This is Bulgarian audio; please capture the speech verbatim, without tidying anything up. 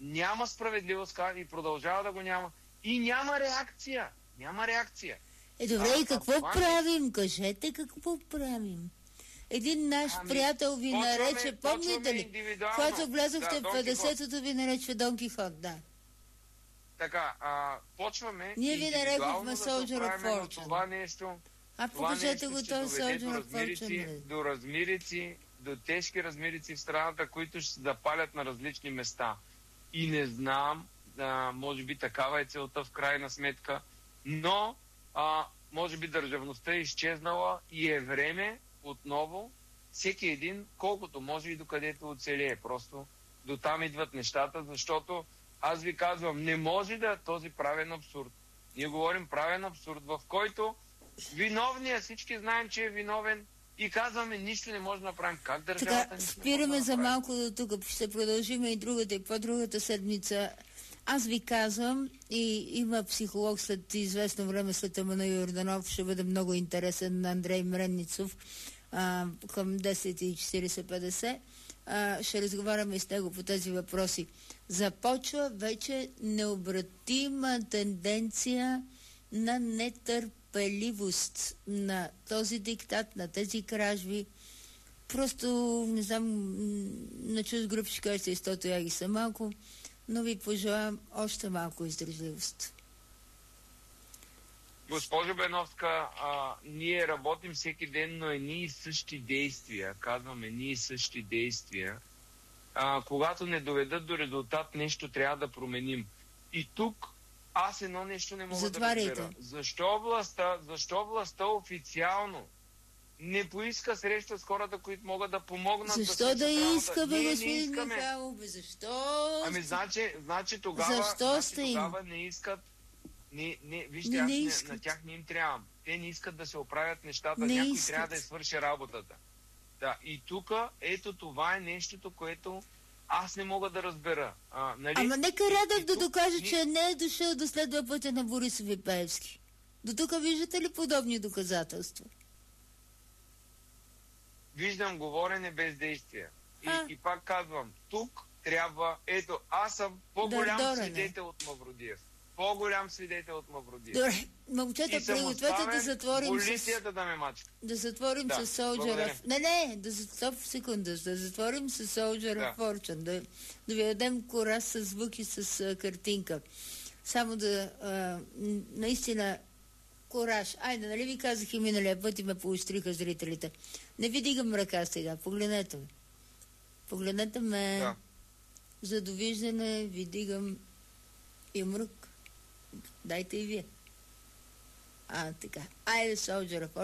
няма справедливост и продължава да го няма. И няма реакция. Няма реакция. Е, добре, а, и какво а, правим? Кажете какво правим. Един наш ами, приятел ви почваме, нарече, помните ли? Когато влязохте да, в петдесетото, ви нарече Дон Кихот, да. Така, а, почваме Ние ви нарекохме да Soldier of Fortune. Това нещо, а покажете го този Soldier of Fortune. До размерици, до тежки размерици в страната, които ще се запалят на различни места. И не знам, а, може би такава е целта в крайна сметка, но а, може би държавността е изчезнала и е време отново всеки един, колкото може и докъдето оцелее. Просто до там идват нещата, защото аз ви казвам, не може да този правен абсурд. Ние говорим правен абсурд, в който виновният, всички знаем, че е виновен и казваме, нищо не може да направим. Как държавата така, нищо спираме не може да за направим? малко до тук. Ще продължим и другата и по-другата седмица. Аз ви казвам, и има психолог след известно време, след Емануил Йорданов, ще бъде много интересен, на Андрей Мренницов, а, към десет и четирийсет петдесет. А, ще разговаряме с него по тези въпроси. Започва вече необратима тенденция на нетърпеливост на този диктат, на тези кражби. Просто, не знам, на чуз групи ще кажете, защото я ги са малко, но ви пожелавам още малко издръжливост. Госпожо Беновска, а, ние работим всеки ден, но едни и същи действия, казваме едни и същи действия. А, когато не доведат до резултат, нещо трябва да променим. И тук аз едно нещо не мога Затваряйте. да разбера. Защо властта, защо властта официално не поиска среща с хората, които могат да помогнат? Защо да иска, бе, Ние не господин искаме. Михайлов, бе, защо? Ами, значи, значи тогава, Защо значи, сте им? тогава не искат. Не, не, вижте, Не, аз не не, искат. на тях не им трябвам. Те не искат да се оправят нещата, Не някой искат. трябва да я свърши работата. Да, и тук, ето това е нещото, което аз не мога да разбера. А, нали? Ама нека Радев И да тук докаже, ни- че не е дошъл да следва пътя на Борисов и Пеевски. До тук виждате ли подобни доказателства? Виждам говорене без действие. И, А. и пак казвам, тук трябва, ето, аз съм по-голям Дърдорене. свидетел от Мавродиев. По-голям свидетел от Мавродиев. Добре, момчета, И съм пригответе да оставен затворим с... полицията да ме мачка. Да затворим Да, с Soldier благодаря. of... Не, не, да затворим секунда, да затворим с Soldier of Да. Fortune, да, да ви дадем кора с звук и с а, картинка. Само да, а, н- наистина, кораж. Айде, нали ви казах и миналия път и ме поощриха зрителите. Не ви дигам ръка сега, погледнете ме. Погледнете ме. Да. За довиждане ви дигам юмрук. Дайте и вие. А, така. Айде, Soldier of Fortune.